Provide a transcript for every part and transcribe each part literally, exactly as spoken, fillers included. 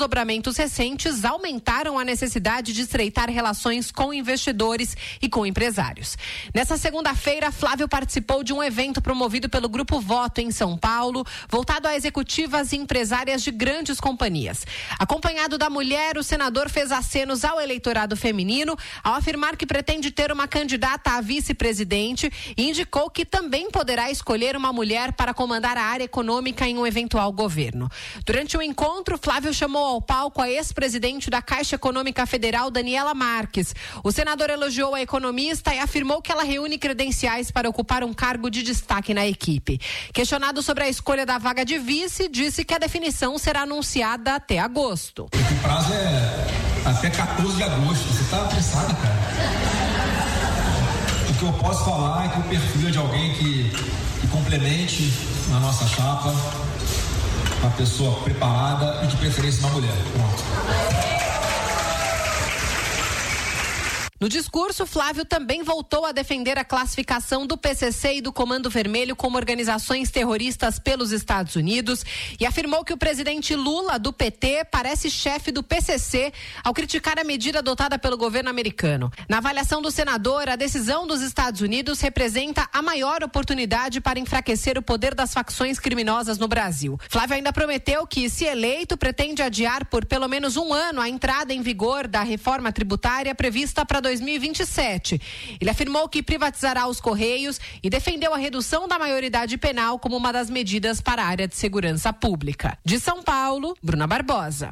desdobramentos recentes aumentaram a necessidade de estreitar relações com investidores e com empresários. Nessa segunda-feira, Flávio participou de um evento promovido pelo Grupo Voto em São Paulo, voltado a executivas e empresárias de grandes companhias. Acompanhado da mulher, o senador fez acenos ao eleitorado feminino ao afirmar que pretende ter uma candidata a vice-presidente e indicou que também poderá escolher uma mulher para comandar a área econômica em um eventual governo. Durante o encontro, Flávio chamou ao palco a ex-presidente da Caixa Econômica Federal, Daniela Marques. O senador elogiou a economista e afirmou que ela reúne credenciais para ocupar um cargo de destaque na equipe. Questionado sobre a escolha da vaga de vice, disse que a definição será anunciada até agosto. O prazo é até quatorze de agosto. Você está apressado, cara? O que eu posso falar é que o perfil é de alguém que, que complemente na nossa chapa, uma pessoa preparada e de preferência uma mulher. Pronto. No discurso, Flávio também voltou a defender a classificação do P C C e do Comando Vermelho como organizações terroristas pelos Estados Unidos e afirmou que o presidente Lula, do P T, parece chefe do P C C ao criticar a medida adotada pelo governo americano. Na avaliação do senador, a decisão dos Estados Unidos representa a maior oportunidade para enfraquecer o poder das facções criminosas no Brasil. Flávio ainda prometeu que, se eleito, pretende adiar por pelo menos um ano a entrada em vigor da reforma tributária prevista para dois mil e vinte e sete. Ele afirmou que privatizará os Correios e defendeu a redução da maioridade penal como uma das medidas para a área de segurança pública. De São Paulo, Bruna Barbosa.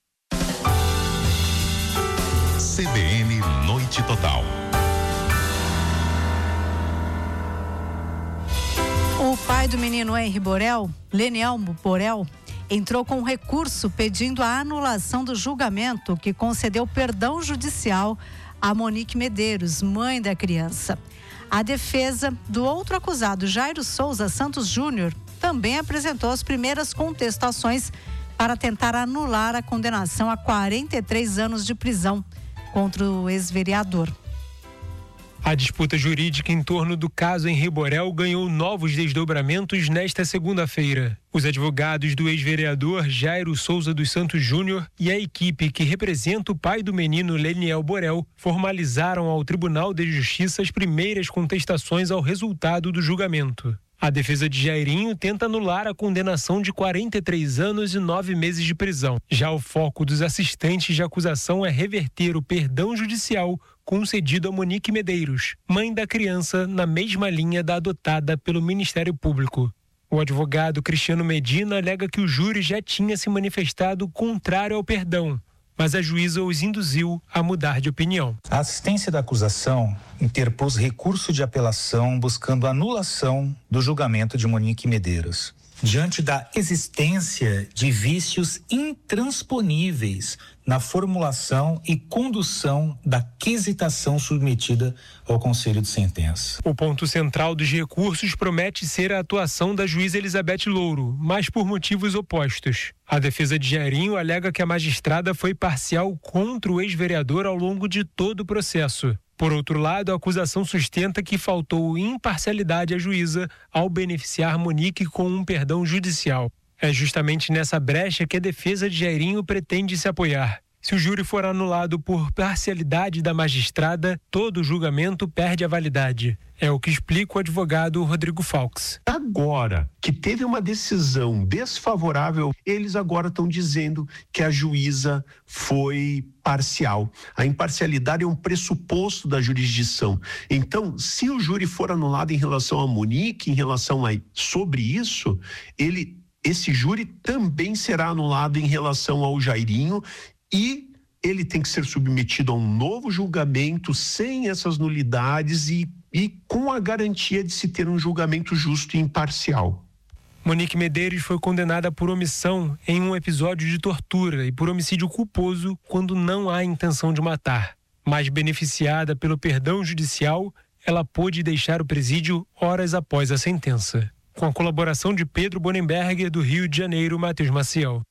C B N Noite Total. O pai do menino Henri Borel, Leniel Borel, entrou com um recurso pedindo a anulação do julgamento que concedeu perdão judicial a Monique Medeiros, mãe da criança. A defesa do outro acusado, Jairo Souza Santos Júnior, também apresentou as primeiras contestações para tentar anular a condenação a quarenta e três anos de prisão contra o ex-vereador. A disputa jurídica em torno do caso Henri Borel ganhou novos desdobramentos nesta segunda-feira. Os advogados do ex-vereador Jairo Souza dos Santos Júnior e a equipe que representa o pai do menino Leniel Borel formalizaram ao Tribunal de Justiça as primeiras contestações ao resultado do julgamento. A defesa de Jairinho tenta anular a condenação de quarenta e três anos e nove meses de prisão. Já o foco dos assistentes de acusação é reverter o perdão judicial concedido a Monique Medeiros, mãe da criança, na mesma linha da adotada pelo Ministério Público. O advogado Cristiano Medina alega que o júri já tinha se manifestado contrário ao perdão, mas a juíza os induziu a mudar de opinião. A assistência da acusação interpôs recurso de apelação buscando anulação do julgamento de Monique Medeiros, diante da existência de vícios intransponíveis na formulação e condução da quisitação submetida ao Conselho de Sentença. O ponto central dos recursos promete ser a atuação da juíza Elizabeth Louro, mas por motivos opostos. A defesa de Jairinho alega que a magistrada foi parcial contra o ex-vereador ao longo de todo o processo. Por outro lado, a acusação sustenta que faltou imparcialidade à juíza ao beneficiar Monique com um perdão judicial. É justamente nessa brecha que a defesa de Jairinho pretende se apoiar. Se o júri for anulado por parcialidade da magistrada, todo o julgamento perde a validade. É o que explica o advogado Rodrigo Faux. Agora que teve uma decisão desfavorável, eles agora estão dizendo que a juíza foi parcial. A imparcialidade é um pressuposto da jurisdição. Então, se o júri for anulado em relação a Monique, em relação a sobre isso, ele, esse júri também será anulado em relação ao Jairinho e ele tem que ser submetido a um novo julgamento sem essas nulidades e, e com a garantia de se ter um julgamento justo e imparcial. Monique Medeiros foi condenada por omissão em um episódio de tortura e por homicídio culposo quando não há intenção de matar. Mas beneficiada pelo perdão judicial, ela pôde deixar o presídio horas após a sentença. Com a colaboração de Pedro Bonenberger, do Rio de Janeiro, Matheus Maciel.